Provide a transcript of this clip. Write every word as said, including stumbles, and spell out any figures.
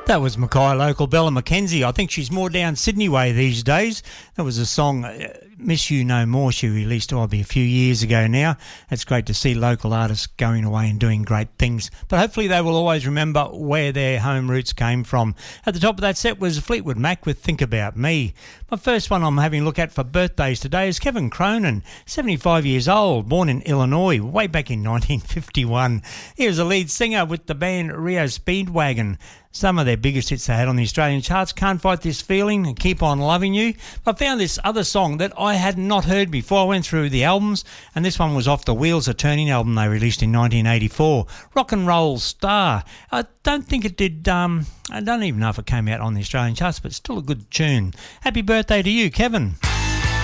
That was Mackay local Bella Mackenzie. I think she's more down Sydney way these days. That was a song, uh, Miss You No More, she released, oh, be a few years ago now. It's great to see local artists going away and doing great things. But hopefully they will always remember where their home roots came from. At the top of that set was Fleetwood Mac with Think About Me. My first one I'm having a look at for birthdays today is Kevin Cronin, seventy-five years old, born in Illinois, way back in nineteen fifty-one. He was a lead singer with the band Rio Speedwagon. Some of their biggest hits they had on the Australian charts, Can't Fight This Feeling and Keep On Loving You. I found this other song that I had not heard before. I went through the albums, and this one was off the Wheels Are Turning album they released in nineteen eighty-four. Rock and Roll Star. I don't think it did, um, I don't even know if it came out on the Australian charts, but still a good tune. Happy birthday to you, Kevin.